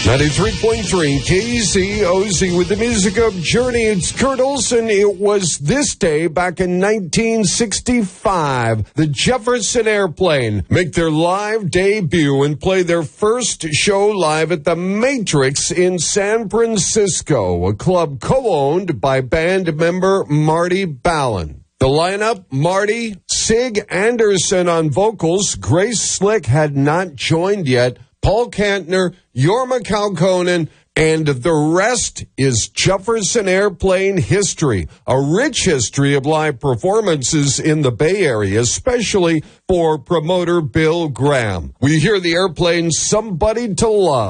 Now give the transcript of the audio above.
93.3 KZOZ with the music of Journey. It's Kurt Olson. It was this day back in 1965. The Jefferson Airplane make their live debut and play their first show live at the Matrix in San Francisco, a club co-owned by band member Marty Balin. The lineup, Marty, Sig Anderson on vocals, Grace Slick had not joined yet, Paul Kantner, Jorma Kaukonen, and the rest is Jefferson Airplane history. A rich history of live performances in the Bay Area, especially for promoter Bill Graham. We hear the Airplane, Somebody to Love.